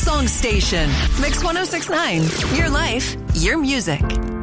song station. Mix 1069. Your life, your music.